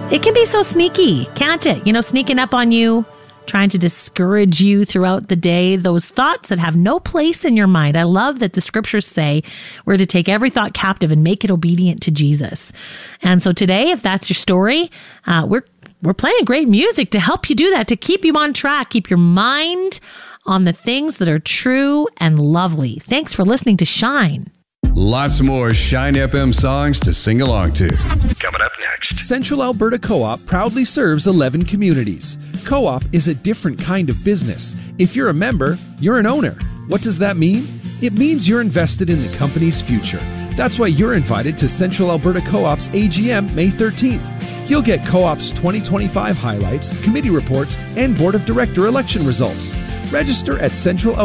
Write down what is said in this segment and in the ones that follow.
It can be so sneaky, can't it? Sneaking up on you, trying to discourage you throughout the day. Those thoughts that have no place in your mind. I love that the scriptures say we're to take every thought captive and make it obedient to Jesus. And so today, if that's your story, we're playing great music to help you do that, to keep you on track, keep your mind on the things that are true and lovely. Thanks for listening to Shine. Lots more Shine FM songs to sing along to. Coming up next. Central Alberta Co-op proudly serves 11 communities. Co-op is a different kind of business. If you're a member, you're an owner. What does that mean? It means you're invested in the company's future. That's why you're invited to Central Alberta Co-op's AGM May 13th. You'll get Co-op's 2025 highlights, committee reports, and board of director election results. Register at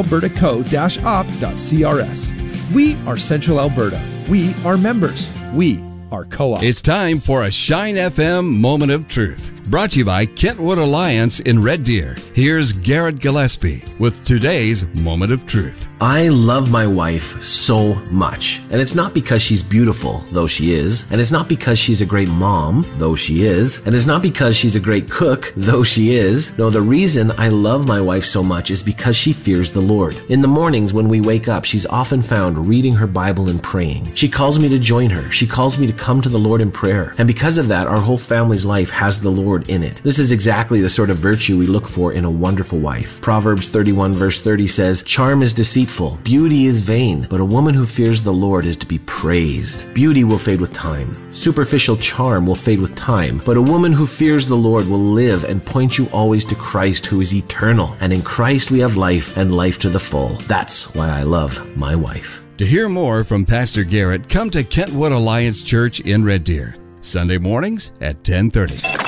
centralalberta.co-op.crs. We are Central Alberta. We are members. We are Co-op. It's time for a Shine FM Moment of Truth. Brought to you by Kentwood Alliance in Red Deer. Here's Garrett Gillespie with today's Moment of Truth. I love my wife so much. And it's not because she's beautiful, though she is. And it's not because she's a great mom, though she is. And it's not because she's a great cook, though she is. No, the reason I love my wife so much is because she fears the Lord. In the mornings when we wake up, she's often found reading her Bible and praying. She calls me to join her. She calls me to come to the Lord in prayer. And because of that, our whole family's life has the Lord in it. This is exactly the sort of virtue we look for in a wonderful wife. Proverbs 31 verse 30 says, "Charm is deceitful, beauty is vain, but a woman who fears the Lord is to be praised." Beauty will fade with time. Superficial charm will fade with time, but a woman who fears the Lord will live and point you always to Christ, who is eternal. And in Christ we have life, and life to the full. That's why I love my wife. To hear more from Pastor Garrett, come to Kentwood Alliance Church in Red Deer, Sunday mornings at 10:30.